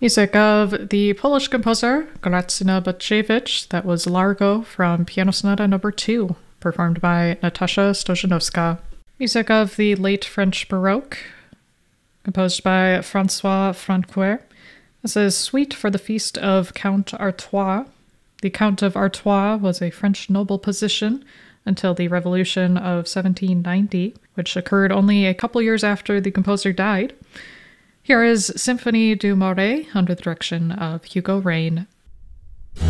Music of the Polish composer Grażyna Bacewicz, that was Largo from Piano Sonata No. 2, performed by Natasha Stojanowska. Music of the late French Baroque, composed by François Francoeur. This is Suite for the Feast of Count Artois. The Count of Artois was a French noble position until the Revolution of 1790, which occurred only a couple years after the composer died. Here is Symphonie du Marais under the direction of Hugo Rain.